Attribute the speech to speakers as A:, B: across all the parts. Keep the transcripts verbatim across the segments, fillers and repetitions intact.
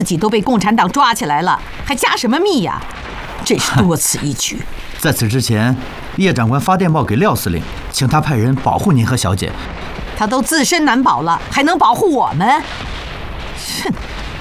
A: 自己都被共产党抓起来了，还加什么密呀？真是多此一举。
B: 在此之前，叶长官发电报给廖司令，请他派人保护您和小姐。
A: 他都自身难保了，还能保护我们？哼！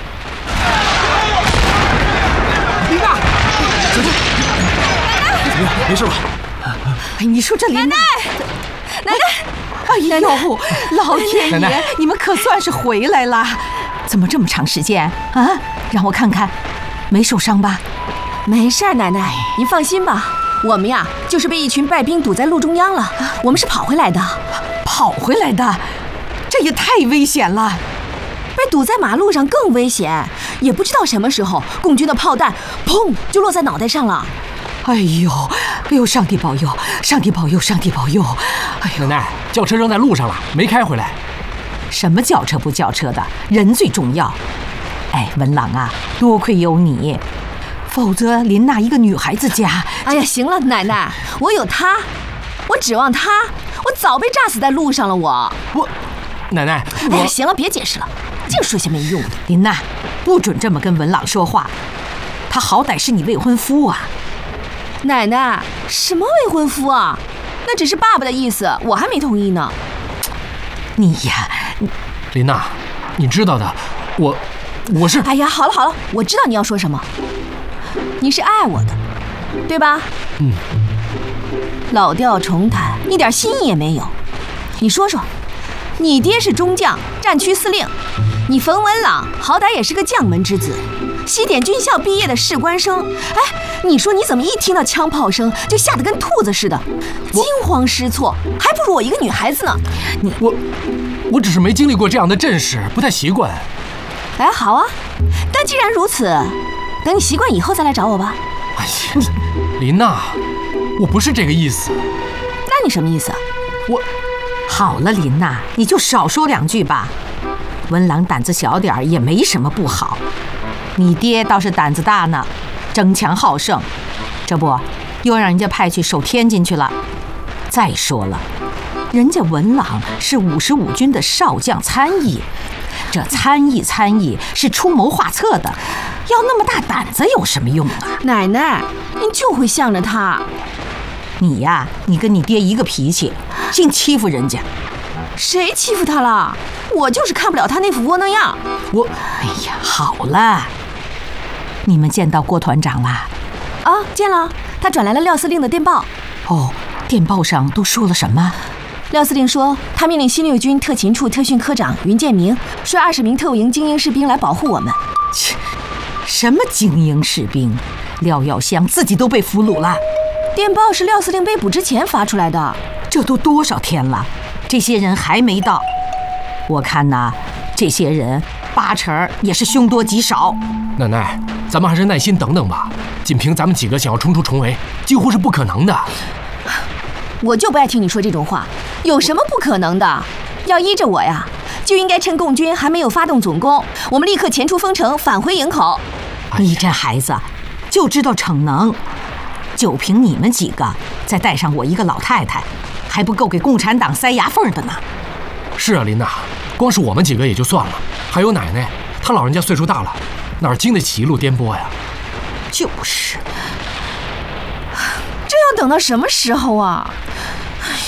C: 琳娜，小姐，怎么样？没事吧？
A: 哎，你说这琳娜，
D: 奶奶，
A: 哎呦，老天爷，
C: 奶奶
A: 你们可算是回来了！怎么这么长时间啊？让我看看，没受伤吧？
D: 没事儿，奶奶，您放心吧。我们呀，就是被一群败兵堵在路中央了，我们是跑回来的。
A: 跑回来的，这也太危险了。
D: 被堵在马路上更危险，也不知道什么时候共军的炮弹砰就落在脑袋上了。
A: 哎呦，哎呦，上帝保佑，上帝保佑，上帝保佑！哎呦，
C: 奶奶，轿车扔在路上了，没开回来。
A: 什么轿车不轿车的，人最重要。哎，文朗啊，多亏有你，否则琳娜一个女孩子家……
D: 哎呀，行了，奶奶，我有她，我指望她，我早被炸死在路上了。我
C: 我，奶奶，
D: 哎呀，
C: 我
D: 行了，别解释了，净说些没用的。
A: 琳娜，不准这么跟文朗说话，他好歹是你未婚夫啊。
D: 奶奶，什么未婚夫啊？那只是爸爸的意思，我还没同意呢。
A: 你呀，
C: 琳娜，你知道的，我我是……
D: 哎呀，好了好了，我知道你要说什么。你是爱我的，对吧？
C: 嗯。
D: 老调重弹，一点新意也没有。你说说，你爹是中将，战区司令，你冯文朗好歹也是个将门之子，西点军校毕业的士官生。哎，你说你怎么一听到枪炮声就吓得跟兔子似的，惊慌失措，还不如我一个女孩子呢。
C: 你我我只是没经历过这样的阵势，不太习惯。
D: 哎，好啊，但既然如此，等你习惯以后再来找我吧。
C: 哎呀，琳娜，我不是这个意思。
D: 那你什么意思？
C: 我
A: 好了，琳娜，你就少说两句吧。文朗胆子小点儿也没什么不好，你爹倒是胆子大呢，争强好胜，这不又让人家派去守天津去了。再说了，人家文朗是五十五军的少将参议，这参议参议是出谋划策的，要那么大胆子有什么用啊？
D: 奶奶，您就会向着他。
A: 你呀，你跟你爹一个脾气，净欺负人家。
D: 谁欺负他了？我就是看不了他那副窝囊样。
C: 我，
A: 哎呀，好了，你们见到郭团长啦？
D: 啊，见了，他转来了廖司令的电报。
A: 哦，电报上都说了什么？
D: 廖司令说，他命令新六军特勤处特训科长云建明率二十名特务营精英士兵来保护我们。
A: 切，什么精英士兵？廖耀湘自己都被俘虏了。
D: 电报是廖司令被捕之前发出来的。
A: 这都多少天了，这些人还没到。我看呐，这些人八成也是凶多吉少。
C: 奶奶，咱们还是耐心等等吧。仅凭咱们几个想要冲出重围，几乎是不可能的。
D: 我就不爱听你说这种话，有什么不可能的？要依着我呀，就应该趁共军还没有发动总攻，我们立刻前出丰城，返回营口。
A: 你这孩子就知道逞能，就凭你们几个，再带上我一个老太太，还不够给共产党塞牙缝的呢。
C: 是啊，琳娜，光是我们几个也就算了，还有奶奶，她老人家岁数大了，哪经得起一路颠簸呀？
A: 就是，
D: 这要等到什么时候啊？